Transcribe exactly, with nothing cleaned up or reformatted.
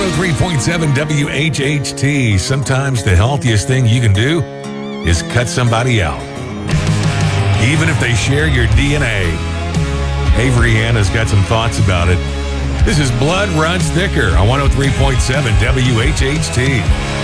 oh three point seven W H H T. Sometimes the healthiest thing you can do is cut somebody out, even if they share your D N A. Avery Hanna's got some thoughts about it. This is Blood Runs Thicker on one oh three point seven W H H T.